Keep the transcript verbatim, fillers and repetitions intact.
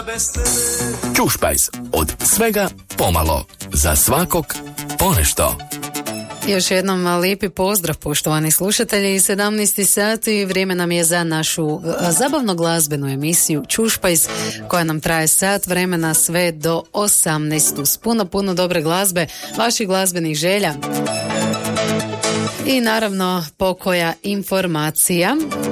Čušpajz, od svega pomalo, za svakog ponešto. Još jednom lijepi pozdrav, poštovani slušatelji. sedamnaest sati, vrijeme nam je za našu zabavno glazbenu emisiju Čušpajz, koja nam traje sat vremena sve do osamnaest s puno, puno dobre glazbe, vaših glazbenih želja i naravno pokoja informacija.